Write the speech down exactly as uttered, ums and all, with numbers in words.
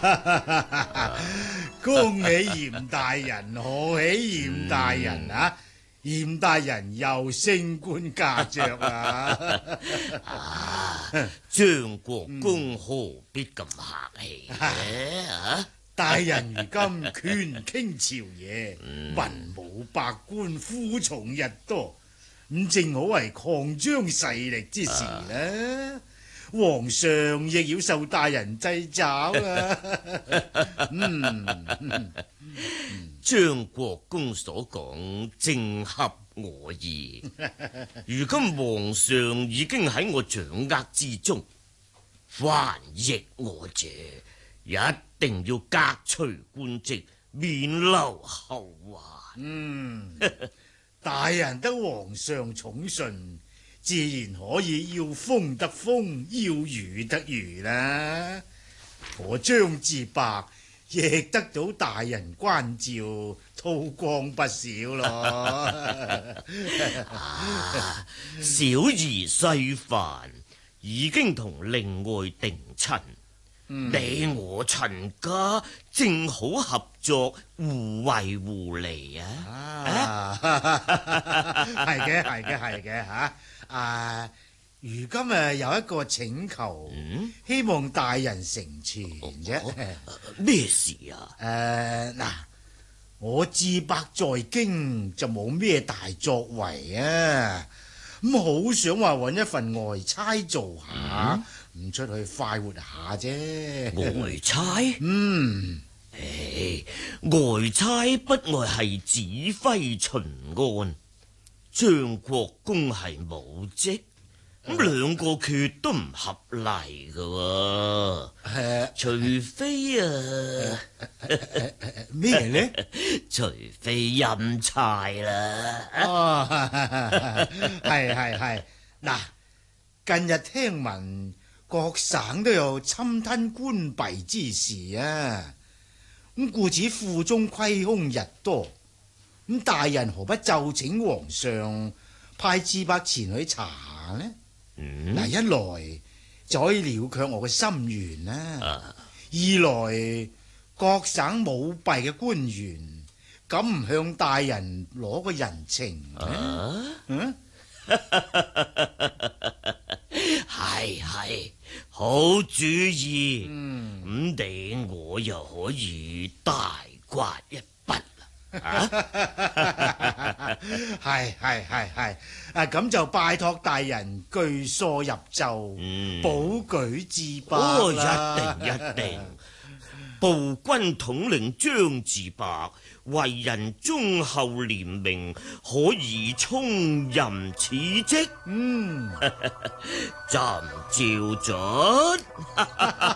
恭喜嚴大人，賀喜嚴大人啊！嚴大人又升官加爵啊！ 啊，張國公何必咁客氣嘅啊？ 大人如今權傾朝野，文武百官負從日多，咁正好係擴張勢力之時啦。皇上亦要受大人掣肘啊！嗯， 張國公所講正合我意。如今皇上已經喺我掌握之中，凡逆我者，一定要革除官職，免留後患。 嗯，大人得皇上寵信，自然可以要風得風，要雨得雨啦。我張志伯亦得到大人關照，韜光不少咯。 啊，小兒細凡已經同另外定親，嗯、你我陳家正好合作，互惠互利啊！ 係嘅，係嘅，係嘅吓。啊，如今啊有一個請求，嗯、希望大人成全啫。 咩、哦哦、事啊？ 誒，嗱，我志伯在京就冇咩大作為啊，咁好想話搵一份外差做下，唔、嗯、出去快活下啫。 外差？ 嗯， 誒，外差不外係指揮巡按。張國公係冇職，咁兩個缺都唔合例噶，啊、除非啊咩呢？ 除非欽差啦。 哦，係係係，嗱，近日聽聞各省都有侵吞官幣之事啊，咁故此庫中虧空日多。咁大人何不就請皇上派志伯前去查下呢？嗱、嗯，一來就可以了卻我嘅心願啦；啊、二來各省舞弊嘅官員，敢唔向大人攞個人情呢？嗯， 係係好主意。 嗯， 咁你我又可以大刮一筆。啊， 係係係係，啊咁就拜託大人據疏入奏，嗯、保舉志伯啦。 哦，一定一定。步軍統領張志伯為人忠厚廉明，可以充任此職。 嗯， 朕照准。